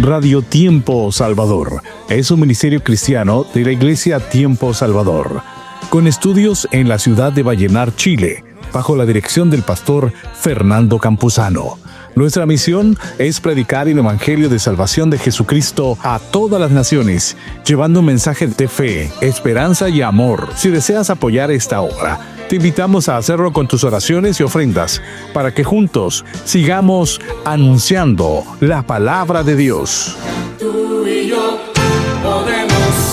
Radio Tiempo Salvador es un ministerio cristiano de la Iglesia Tiempo Salvador, con estudios en la ciudad de Vallenar, Chile, bajo la dirección del pastor Fernando Campuzano. Nuestra misión es predicar el Evangelio de salvación de Jesucristo a todas las naciones, llevando un mensaje de fe, esperanza y amor. Si deseas apoyar esta obra, te invitamos a hacerlo con tus oraciones y ofrendas, para que juntos sigamos anunciando la palabra de Dios. Tú y yo podemos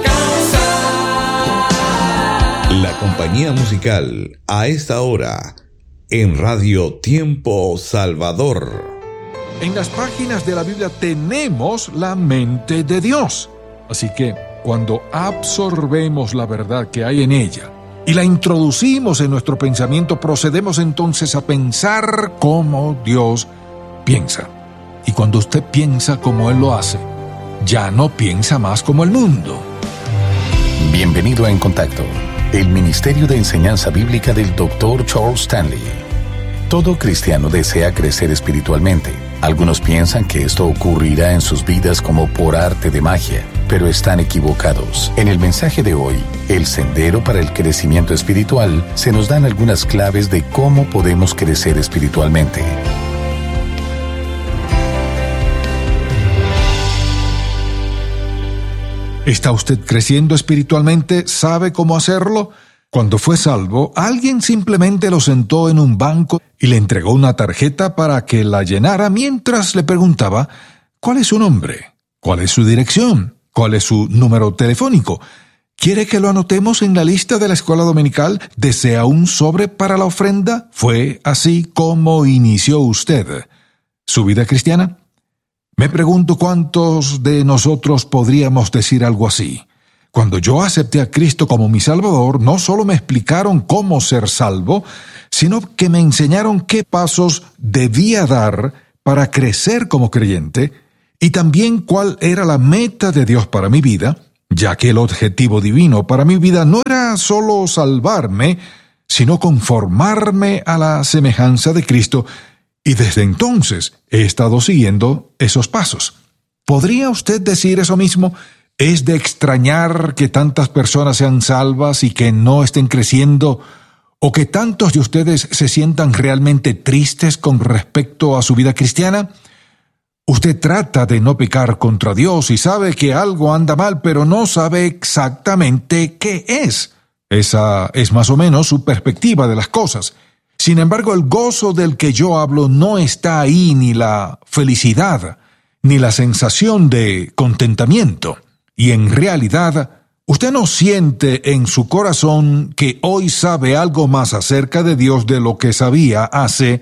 alcanzar. La compañía musical a esta hora en Radio Tiempo Salvador. En las páginas de la Biblia tenemos la mente de Dios. Así que cuando absorbemos la verdad que hay en ella y la introducimos en nuestro pensamiento, procedemos entonces a pensar como Dios piensa. Y cuando usted piensa como Él lo hace, ya no piensa más como el mundo. Bienvenido a En Contacto, el Ministerio de Enseñanza Bíblica del Dr. Charles Stanley. Todo cristiano desea crecer espiritualmente. Algunos piensan que esto ocurrirá en sus vidas como por arte de magia, pero están equivocados. En el mensaje de hoy, El Sendero para el Crecimiento Espiritual, se nos dan algunas claves de cómo podemos crecer espiritualmente. ¿Está usted creciendo espiritualmente? ¿Sabe cómo hacerlo? Cuando fue salvo, alguien simplemente lo sentó en un banco y le entregó una tarjeta para que la llenara mientras le preguntaba ¿cuál es su nombre? ¿Cuál es su dirección? ¿Cuál es su número telefónico? ¿Quiere que lo anotemos en la lista de la escuela dominical? ¿Desea un sobre para la ofrenda? ¿Fue así como inició usted su vida cristiana? Me pregunto cuántos de nosotros podríamos decir algo así. Cuando yo acepté a Cristo como mi Salvador, no solo me explicaron cómo ser salvo, sino que me enseñaron qué pasos debía dar para crecer como creyente, y también cuál era la meta de Dios para mi vida, ya que el objetivo divino para mi vida no era solo salvarme, sino conformarme a la semejanza de Cristo, y desde entonces he estado siguiendo esos pasos. ¿Podría usted decir eso mismo? ¿Es de extrañar que tantas personas sean salvas y que no estén creciendo, o que tantos de ustedes se sientan realmente tristes con respecto a su vida cristiana? Usted trata de no pecar contra Dios y sabe que algo anda mal, pero no sabe exactamente qué es. Esa es más o menos su perspectiva de las cosas. Sin embargo, el gozo del que yo hablo no está ahí, ni la felicidad, ni la sensación de contentamiento. Y en realidad, usted no siente en su corazón que hoy sabe algo más acerca de Dios de lo que sabía hace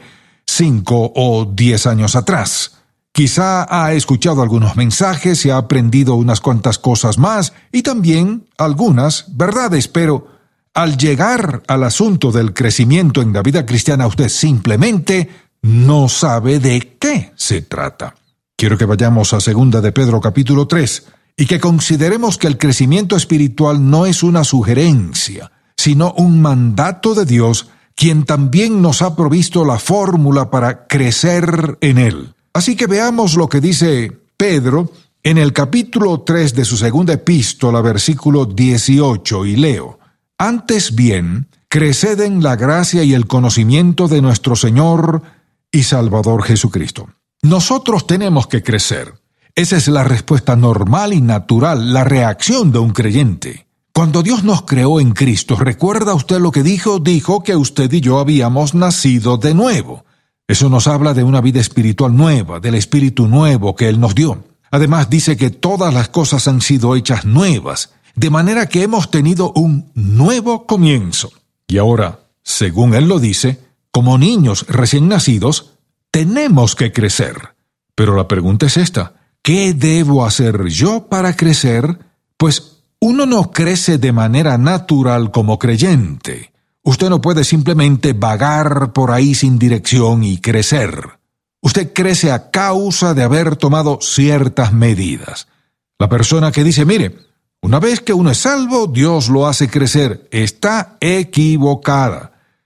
5 o 10 años atrás. Quizá ha escuchado algunos mensajes y ha aprendido unas cuantas cosas más, y también algunas verdades, pero al llegar al asunto del crecimiento en la vida cristiana, usted simplemente no sabe de qué se trata. Quiero que vayamos a 2 de Pedro capítulo 3, y que consideremos que el crecimiento espiritual no es una sugerencia, sino un mandato de Dios, quien también nos ha provisto la fórmula para crecer en Él. Así que veamos lo que dice Pedro en el capítulo 3 de su segunda epístola, versículo 18, y leo: Antes bien, creced en la gracia y el conocimiento de nuestro Señor y Salvador Jesucristo. Nosotros tenemos que crecer. Esa es la respuesta normal y natural, la reacción de un creyente. Cuando Dios nos creó en Cristo, ¿recuerda usted lo que dijo? Dijo que usted y yo habíamos nacido de nuevo. Eso nos habla de una vida espiritual nueva, del espíritu nuevo que Él nos dio. Además dice que todas las cosas han sido hechas nuevas, de manera que hemos tenido un nuevo comienzo. Y ahora, según Él lo dice, como niños recién nacidos, tenemos que crecer. Pero la pregunta es esta: ¿qué debo hacer yo para crecer? Pues uno no crece de manera natural como creyente. Usted no puede simplemente vagar por ahí sin dirección y crecer. Usted crece a causa de haber tomado ciertas medidas. La persona que dice, mire, una vez que uno es salvo, Dios lo hace crecer, está equivocada.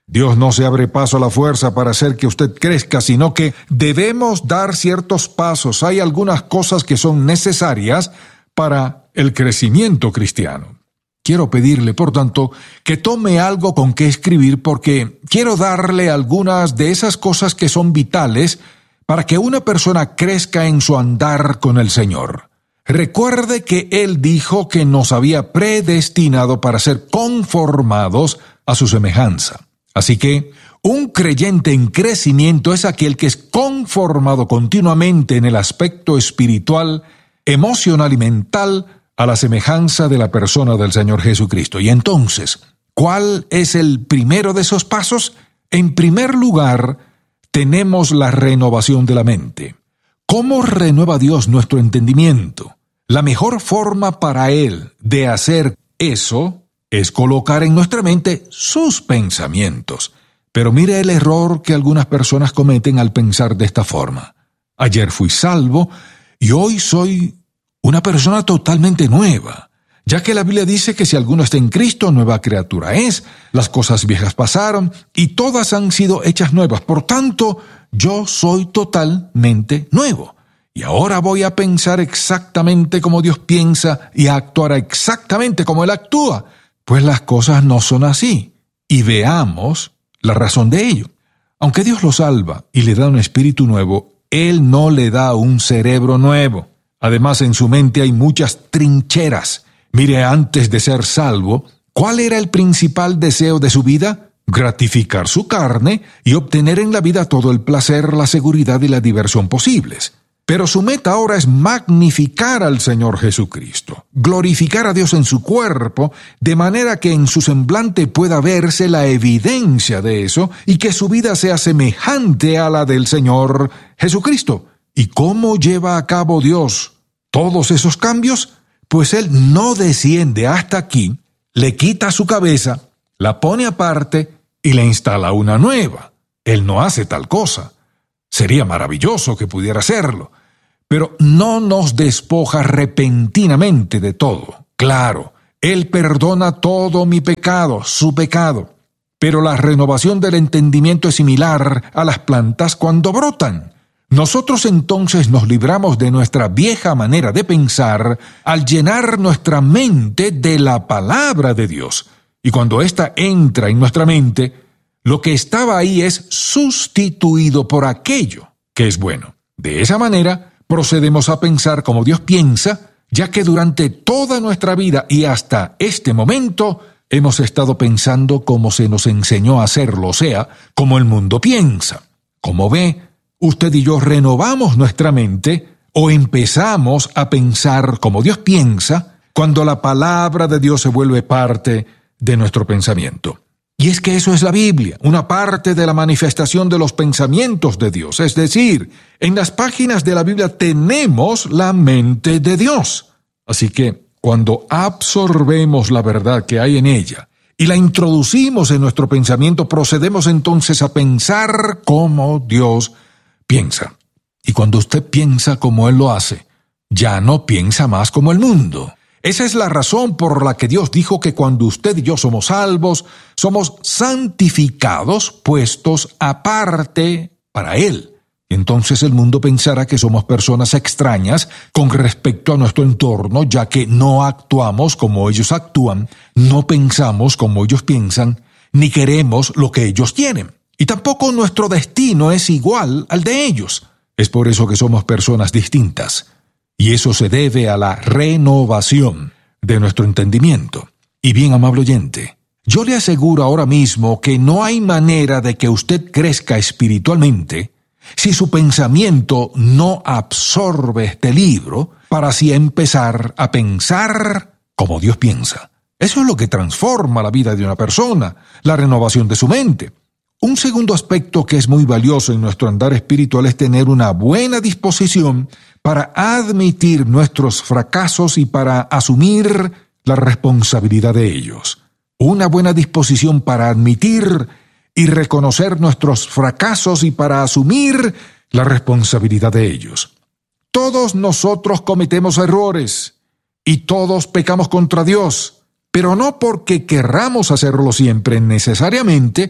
Dios no se abre paso a la fuerza para hacer que usted crezca, sino que debemos dar ciertos pasos. Hay algunas cosas que son necesarias para el crecimiento cristiano. Quiero pedirle, por tanto, que tome algo con qué escribir, porque quiero darle algunas de esas cosas que son vitales para que una persona crezca en su andar con el Señor. Recuerde que Él dijo que nos había predestinado para ser conformados a su semejanza. Así que un creyente en crecimiento es aquel que es conformado continuamente en el aspecto espiritual, emocional y mental a la semejanza de la persona del Señor Jesucristo. Y entonces, ¿cuál es el primero de esos pasos? En primer lugar, tenemos la renovación de la mente. ¿Cómo renueva Dios nuestro entendimiento? La mejor forma para Él de hacer eso es colocar en nuestra mente sus pensamientos. Pero mire el error que algunas personas cometen al pensar de esta forma. Ayer fui salvo y hoy soy una persona totalmente nueva, ya que la Biblia dice que si alguno está en Cristo, nueva criatura es, las cosas viejas pasaron y todas han sido hechas nuevas. Por tanto, yo soy totalmente nuevo. Y ahora voy a pensar exactamente como Dios piensa y a actuar exactamente como Él actúa. Pues las cosas no son así. Y veamos la razón de ello. Aunque Dios lo salva y le da un espíritu nuevo, Él no le da un cerebro nuevo. Además, en su mente hay muchas trincheras. Mire, antes de ser salvo, ¿cuál era el principal deseo de su vida? Gratificar su carne y obtener en la vida todo el placer, la seguridad y la diversión posibles. Pero su meta ahora es magnificar al Señor Jesucristo, glorificar a Dios en su cuerpo, de manera que en su semblante pueda verse la evidencia de eso y que su vida sea semejante a la del Señor Jesucristo. ¿Y cómo lleva a cabo Dios todos esos cambios? Pues Él no desciende hasta aquí, le quita su cabeza, la pone aparte y le instala una nueva. Él no hace tal cosa. Sería maravilloso que pudiera hacerlo, pero no nos despoja repentinamente de todo. Claro, Él perdona todo mi pecado, su pecado, pero la renovación del entendimiento es similar a las plantas cuando brotan. Nosotros entonces nos libramos de nuestra vieja manera de pensar al llenar nuestra mente de la palabra de Dios. Y cuando ésta entra en nuestra mente, lo que estaba ahí es sustituido por aquello que es bueno. De esa manera, procedemos a pensar como Dios piensa, ya que durante toda nuestra vida y hasta este momento hemos estado pensando como se nos enseñó a hacerlo, o sea, como el mundo piensa. Como ve, usted y yo renovamos nuestra mente o empezamos a pensar como Dios piensa cuando la palabra de Dios se vuelve parte de nuestro pensamiento. Y es que eso es la Biblia, una parte de la manifestación de los pensamientos de Dios. Es decir, en las páginas de la Biblia tenemos la mente de Dios. Así que, cuando absorbemos la verdad que hay en ella y la introducimos en nuestro pensamiento, procedemos entonces a pensar como Dios piensa. Y cuando usted piensa como Él lo hace, ya no piensa más como el mundo. Esa es la razón por la que Dios dijo que cuando usted y yo somos salvos, somos santificados, puestos aparte para Él. Entonces el mundo pensará que somos personas extrañas con respecto a nuestro entorno, ya que no actuamos como ellos actúan, no pensamos como ellos piensan, ni queremos lo que ellos tienen. Y tampoco nuestro destino es igual al de ellos. Es por eso que somos personas distintas. Y eso se debe a la renovación de nuestro entendimiento. Y bien, amable oyente, yo le aseguro ahora mismo que no hay manera de que usted crezca espiritualmente si su pensamiento no absorbe este libro para así empezar a pensar como Dios piensa. Eso es lo que transforma la vida de una persona, la renovación de su mente. Un segundo aspecto que es muy valioso en nuestro andar espiritual es tener una buena disposición para admitir nuestros fracasos y para asumir la responsabilidad de ellos. Una buena disposición para admitir y reconocer nuestros fracasos y para asumir la responsabilidad de ellos. Todos nosotros cometemos errores y todos pecamos contra Dios, pero no porque querramos hacerlo siempre necesariamente,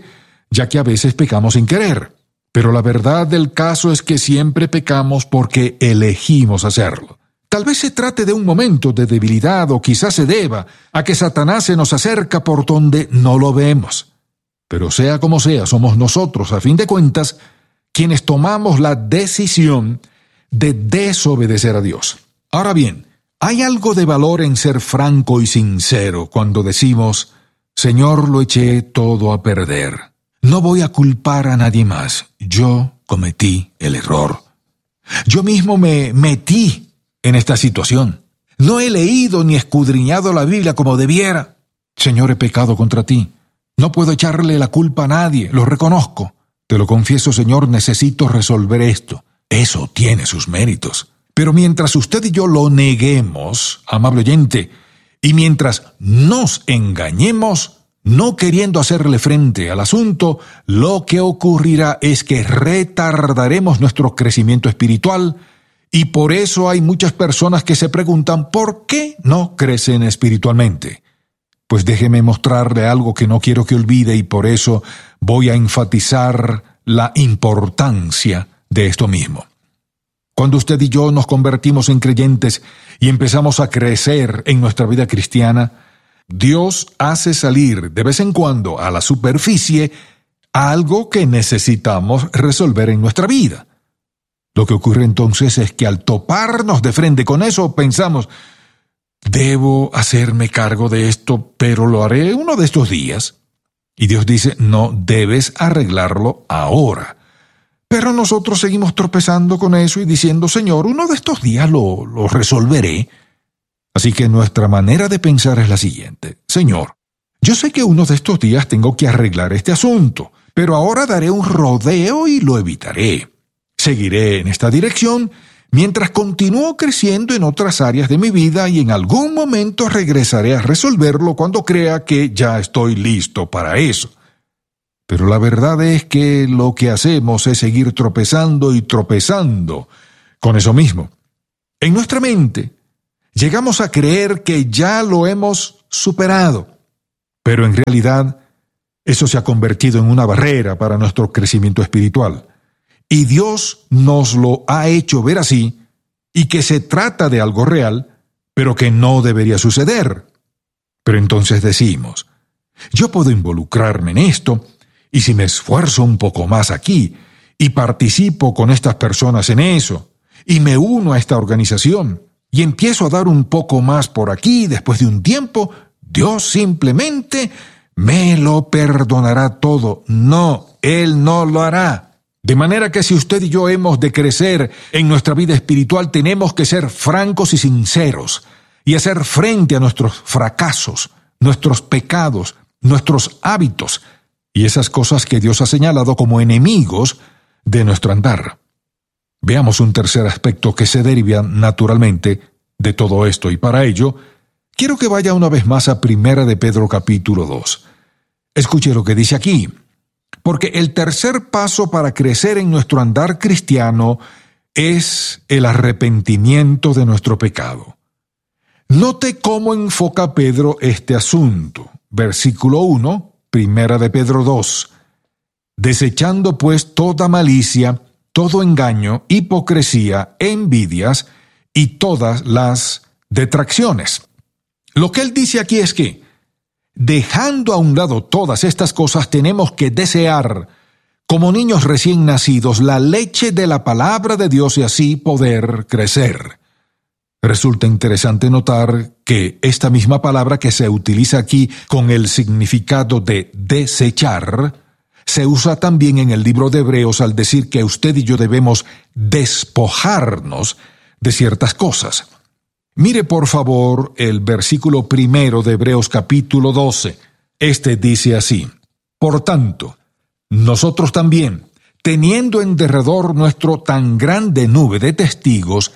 ya que a veces pecamos sin querer. Pero la verdad del caso es que siempre pecamos porque elegimos hacerlo. Tal vez se trate de un momento de debilidad o quizás se deba a que Satanás se nos acerca por donde no lo vemos. Pero sea como sea, somos nosotros, a fin de cuentas, quienes tomamos la decisión de desobedecer a Dios. Ahora bien, hay algo de valor en ser franco y sincero cuando decimos: Señor, lo eché todo a perder. No voy a culpar a nadie más. Yo cometí el error. Yo mismo me metí en esta situación. No he leído ni escudriñado la Biblia como debiera. Señor, he pecado contra ti. No puedo echarle la culpa a nadie, lo reconozco. Te lo confieso, Señor, necesito resolver esto. Eso tiene sus méritos. Pero mientras usted y yo lo neguemos, amable oyente, y mientras nos engañemos, no queriendo hacerle frente al asunto, lo que ocurrirá es que retardaremos nuestro crecimiento espiritual, y por eso hay muchas personas que se preguntan ¿por qué no crecen espiritualmente? Pues déjeme mostrarle algo que no quiero que olvide y por eso voy a enfatizar la importancia de esto mismo. Cuando usted y yo nos convertimos en creyentes y empezamos a crecer en nuestra vida cristiana, Dios hace salir de vez en cuando a la superficie algo que necesitamos resolver en nuestra vida. Lo que ocurre entonces es que al toparnos de frente con eso pensamos: debo hacerme cargo de esto, pero lo haré uno de estos días. Y Dios dice: no, debes arreglarlo ahora. Pero nosotros seguimos tropezando con eso y diciendo: Señor, uno de estos días lo resolveré. Así que nuestra manera de pensar es la siguiente: Señor, yo sé que uno de estos días tengo que arreglar este asunto, pero ahora daré un rodeo y lo evitaré. Seguiré en esta dirección mientras continúo creciendo en otras áreas de mi vida y en algún momento regresaré a resolverlo cuando crea que ya estoy listo para eso. Pero la verdad es que lo que hacemos es seguir tropezando y tropezando con eso mismo. En nuestra mente, llegamos a creer que ya lo hemos superado, pero en realidad eso se ha convertido en una barrera para nuestro crecimiento espiritual. Y Dios nos lo ha hecho ver así, y que se trata de algo real, pero que no debería suceder. Pero entonces decimos: yo puedo involucrarme en esto, y si me esfuerzo un poco más aquí, y participo con estas personas en eso, y me uno a esta organización, y empiezo a dar un poco más por aquí, después de un tiempo, Dios simplemente me lo perdonará todo. No, Él no lo hará. De manera que si usted y yo hemos de crecer en nuestra vida espiritual, tenemos que ser francos y sinceros, y hacer frente a nuestros fracasos, nuestros pecados, nuestros hábitos, y esas cosas que Dios ha señalado como enemigos de nuestro andar. Veamos un tercer aspecto que se deriva naturalmente de todo esto, y para ello, quiero que vaya una vez más a 1 de Pedro capítulo 2. Escuche lo que dice aquí: porque el tercer paso para crecer en nuestro andar cristiano es el arrepentimiento de nuestro pecado. Note cómo enfoca Pedro este asunto. Versículo 1, 1 de Pedro 2. Desechando pues toda malicia, todo engaño, hipocresía, envidias y todas las detracciones. Lo que él dice aquí es que, dejando a un lado todas estas cosas, tenemos que desear, como niños recién nacidos, la leche de la palabra de Dios y así poder crecer. Resulta interesante notar que esta misma palabra que se utiliza aquí con el significado de desechar, se usa también en el libro de Hebreos al decir que usted y yo debemos despojarnos de ciertas cosas. Mire por favor el versículo 1 de Hebreos capítulo 12. Este dice así: por tanto, nosotros también, teniendo en derredor nuestro tan grande nube de testigos,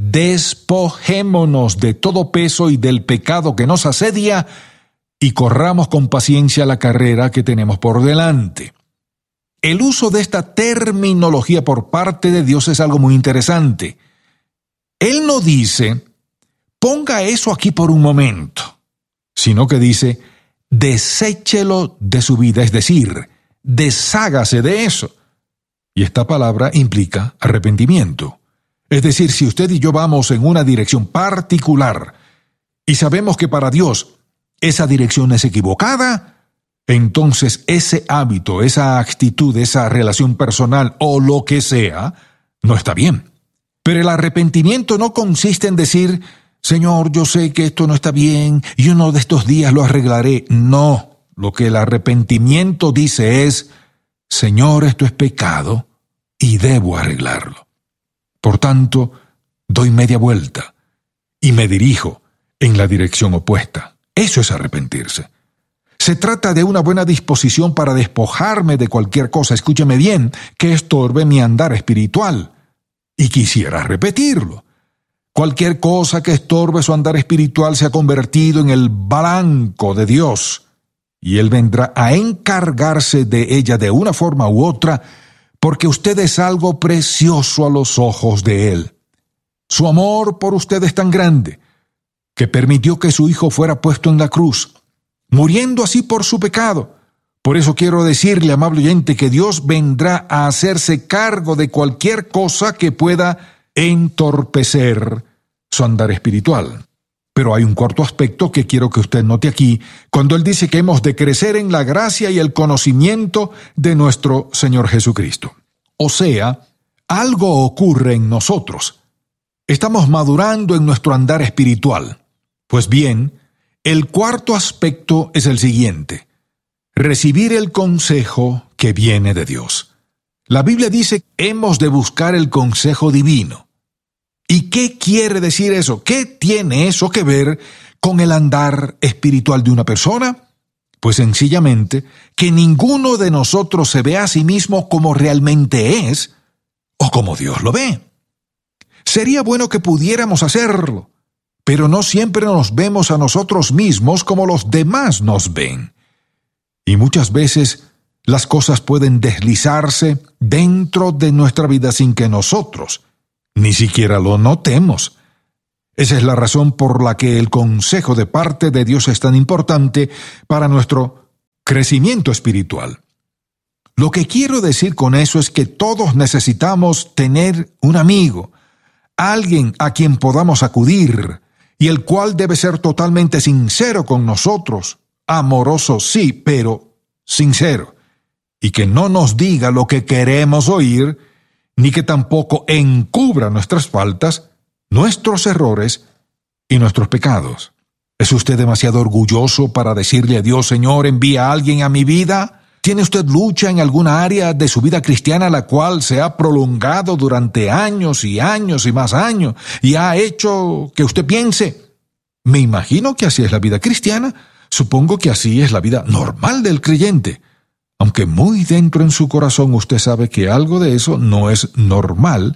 despojémonos de todo peso y del pecado que nos asedia, y corramos con paciencia la carrera que tenemos por delante. El uso de esta terminología por parte de Dios es algo muy interesante. Él no dice: ponga eso aquí por un momento, sino que dice: deséchelo de su vida, es decir, deshágase de eso. Y esta palabra implica arrepentimiento. Es decir, si usted y yo vamos en una dirección particular y sabemos que para Dios esa dirección es equivocada, entonces ese hábito, esa actitud, esa relación personal o lo que sea, no está bien. Pero el arrepentimiento no consiste en decir, Señor, yo sé que esto no está bien y uno de estos días lo arreglaré. No, lo que el arrepentimiento dice es, Señor, esto es pecado y debo arreglarlo. Por tanto, doy media vuelta y me dirijo en la dirección opuesta. Eso es arrepentirse. Se trata de una buena disposición para despojarme de cualquier cosa, escúcheme bien, que estorbe mi andar espiritual. Y quisiera repetirlo. Cualquier cosa que estorbe su andar espiritual se ha convertido en el blanco de Dios, y Él vendrá a encargarse de ella de una forma u otra, porque usted es algo precioso a los ojos de Él. Su amor por usted es tan grande, que permitió que su Hijo fuera puesto en la cruz, muriendo así por su pecado. Por eso quiero decirle, amable oyente, que Dios vendrá a hacerse cargo de cualquier cosa que pueda entorpecer su andar espiritual. Pero hay un cuarto aspecto que quiero que usted note aquí, cuando Él dice que hemos de crecer en la gracia y el conocimiento de nuestro Señor Jesucristo. O sea, algo ocurre en nosotros. Estamos madurando en nuestro andar espiritual. Pues bien, el cuarto aspecto es el siguiente: recibir el consejo que viene de Dios. La Biblia dice que hemos de buscar el consejo divino. ¿Y qué quiere decir eso? ¿Qué tiene eso que ver con el andar espiritual de una persona? Pues sencillamente que ninguno de nosotros se ve a sí mismo como realmente es o como Dios lo ve. Sería bueno que pudiéramos hacerlo, pero no siempre nos vemos a nosotros mismos como los demás nos ven. Y muchas veces las cosas pueden deslizarse dentro de nuestra vida sin que nosotros ni siquiera lo notemos. Esa es la razón por la que el consejo de parte de Dios es tan importante para nuestro crecimiento espiritual. Lo que quiero decir con eso es que todos necesitamos tener un amigo, alguien a quien podamos acudir, y el cual debe ser totalmente sincero con nosotros, amoroso sí, pero sincero, y que no nos diga lo que queremos oír, ni que tampoco encubra nuestras faltas, nuestros errores y nuestros pecados. ¿Es usted demasiado orgulloso para decirle a Dios, Señor, envía a alguien a mi vida? ¿Tiene usted lucha en alguna área de su vida cristiana la cual se ha prolongado durante años y años y más años y ha hecho que usted piense? Me imagino que así es la vida cristiana. Supongo que así es la vida normal del creyente. Aunque muy dentro en su corazón usted sabe que algo de eso no es normal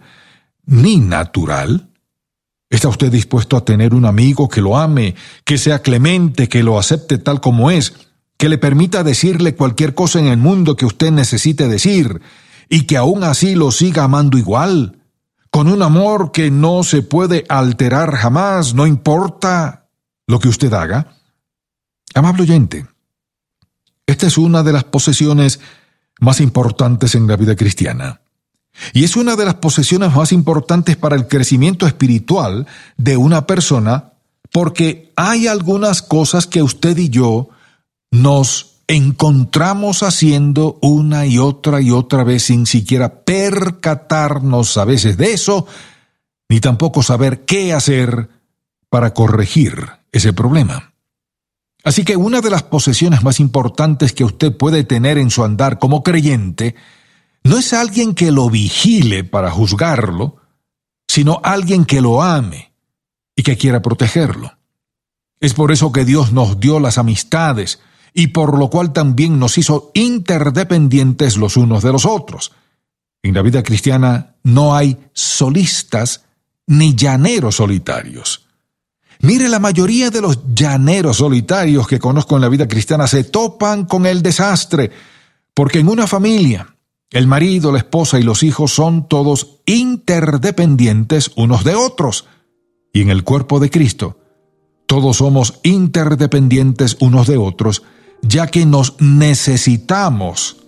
ni natural. ¿Está usted dispuesto a tener un amigo que lo ame, que sea clemente, que lo acepte tal como es, que le permita decirle cualquier cosa en el mundo que usted necesite decir, y que aún así lo siga amando igual, con un amor que no se puede alterar jamás, no importa lo que usted haga? Amable oyente, esta es una de las posesiones más importantes en la vida cristiana. Y es una de las posesiones más importantes para el crecimiento espiritual de una persona, porque hay algunas cosas que usted y yo nos encontramos haciendo una y otra vez sin siquiera percatarnos a veces de eso, ni tampoco saber qué hacer para corregir ese problema. Así que una de las posesiones más importantes que usted puede tener en su andar como creyente no es alguien que lo vigile para juzgarlo, sino alguien que lo ame y que quiera protegerlo. Es por eso que Dios nos dio las amistades y por lo cual también nos hizo interdependientes los unos de los otros. En la vida cristiana no hay solistas ni llaneros solitarios. Mire, la mayoría de los llaneros solitarios que conozco en la vida cristiana se topan con el desastre, porque en una familia, el marido, la esposa y los hijos son todos interdependientes unos de otros. Y en el cuerpo de Cristo, todos somos interdependientes unos de otros, ya que nos necesitamos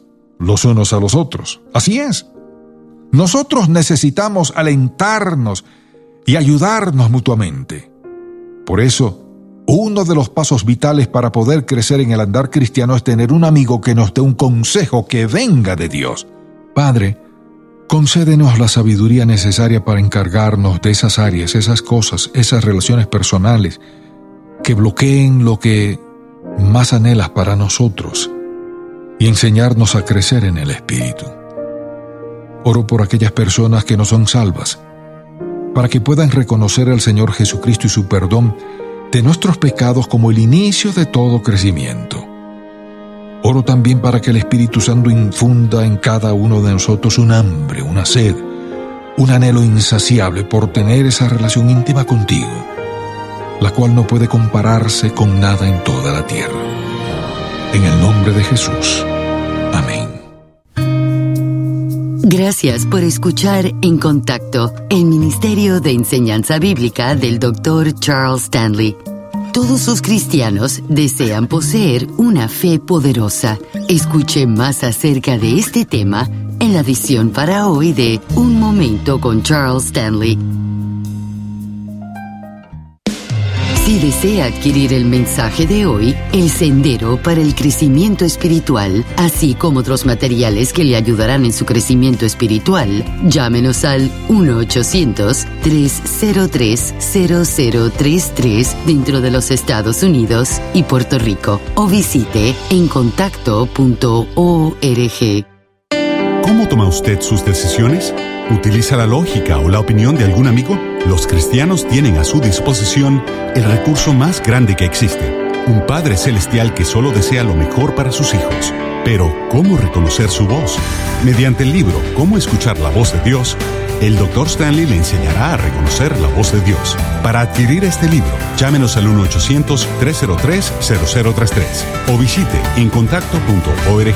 los unos a los otros. Así es. Nosotros necesitamos alentarnos y ayudarnos mutuamente. Por eso, uno de los pasos vitales para poder crecer en el andar cristiano es tener un amigo que nos dé un consejo que venga de Dios. Padre, concédenos la sabiduría necesaria para encargarnos de esas áreas, esas cosas, esas relaciones personales que bloqueen lo que más anhelas para nosotros y enseñarnos a crecer en el Espíritu. Oro por aquellas personas que no son salvas, para que puedan reconocer al Señor Jesucristo y su perdón de nuestros pecados como el inicio de todo crecimiento. Oro también para que el Espíritu Santo infunda en cada uno de nosotros un hambre, una sed, un anhelo insaciable por tener esa relación íntima contigo, la cual no puede compararse con nada en toda la tierra. En el nombre de Jesús. Amén. Gracias por escuchar En Contacto, el Ministerio de Enseñanza Bíblica del Dr. Charles Stanley. Todos los cristianos desean poseer una fe poderosa. Escuche más acerca de este tema en la edición para hoy de Un Momento con Charles Stanley. Si desea adquirir el mensaje de hoy, El Sendero para el Crecimiento Espiritual, así como otros materiales que le ayudarán en su crecimiento espiritual, llámenos al 1-800-303-0033 dentro de los Estados Unidos y Puerto Rico, o visite encontacto.org. ¿Cómo toma usted sus decisiones? ¿Utiliza la lógica o la opinión de algún amigo? Los cristianos tienen a su disposición el recurso más grande que existe, un Padre Celestial que solo desea lo mejor para sus hijos. Pero, ¿cómo reconocer su voz? Mediante el libro «Cómo escuchar la voz de Dios», el Dr. Stanley le enseñará a reconocer la voz de Dios. Para adquirir este libro, llámenos al 1-800-303-0033 o visite encontacto.org.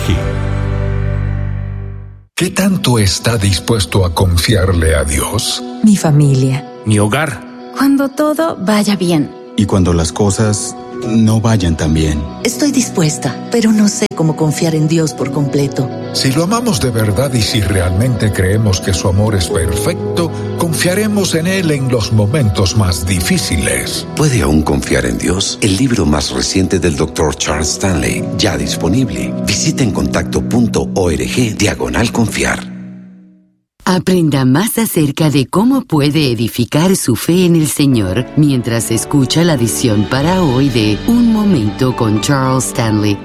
¿Qué tanto está dispuesto a confiarle a Dios? Mi familia. Mi hogar. Cuando todo vaya bien. Y cuando las cosas no vayan tan bien. Estoy dispuesta, pero no sé cómo confiar en Dios por completo. Si lo amamos de verdad y si realmente creemos que su amor es perfecto, confiaremos en Él en los momentos más difíciles. ¿Puede aún confiar en Dios? El libro más reciente del Dr. Charles Stanley, ya disponible. Visita encontacto.org/confiar. Aprenda más acerca de cómo puede edificar su fe en el Señor mientras escucha la edición para hoy de Un Momento con Charles Stanley.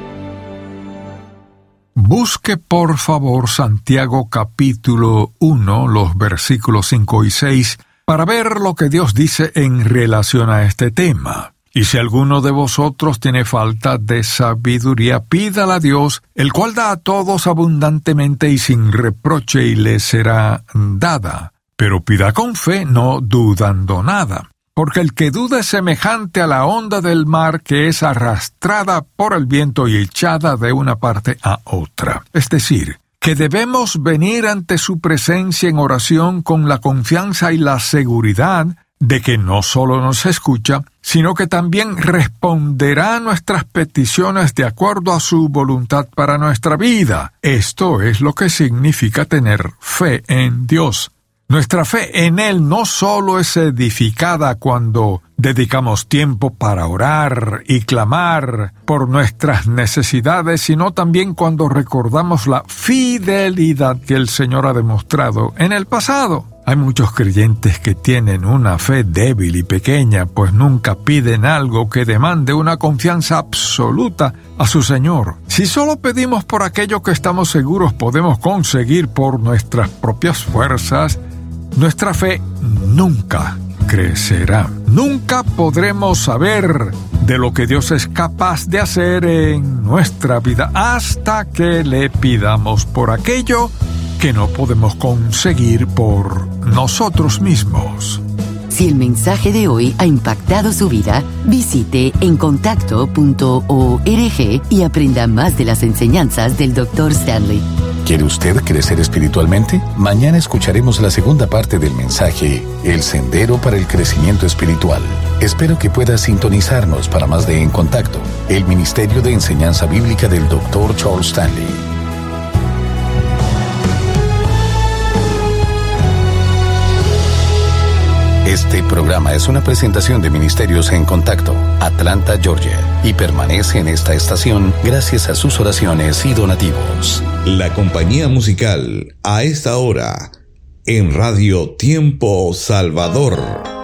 Busque por favor Santiago capítulo 1, los versículos 5 y 6, para ver lo que Dios dice en relación a este tema. Y si alguno de vosotros tiene falta de sabiduría, pídala a Dios, el cual da a todos abundantemente y sin reproche, y le será dada. Pero pida con fe, no dudando nada. Porque el que duda es semejante a la onda del mar que es arrastrada por el viento y echada de una parte a otra. Es decir, que debemos venir ante su presencia en oración con la confianza y la seguridad de que no solo nos escucha, sino que también responderá a nuestras peticiones de acuerdo a su voluntad para nuestra vida. Esto es lo que significa tener fe en Dios. Nuestra fe en Él no solo es edificada cuando dedicamos tiempo para orar y clamar por nuestras necesidades, sino también cuando recordamos la fidelidad que el Señor ha demostrado en el pasado. Hay muchos creyentes que tienen una fe débil y pequeña, pues nunca piden algo que demande una confianza absoluta a su Señor. Si solo pedimos por aquello que estamos seguros podemos conseguir por nuestras propias fuerzas, nuestra fe nunca crecerá. Nunca podremos saber de lo que Dios es capaz de hacer en nuestra vida hasta que le pidamos por aquello que no podemos conseguir por nosotros mismos. Si el mensaje de hoy ha impactado su vida, visite encontacto.org y aprenda más de las enseñanzas del Dr. Stanley. ¿Quiere usted crecer espiritualmente? Mañana escucharemos la segunda parte del mensaje, El Sendero para el Crecimiento Espiritual. Espero que pueda sintonizarnos para más de En Contacto, el Ministerio de Enseñanza Bíblica del Dr. Charles Stanley. Este programa es una presentación de Ministerios en Contacto, Atlanta, Georgia, y permanece en esta estación gracias a sus oraciones y donativos. La compañía musical a esta hora en Radio Tiempo Salvador.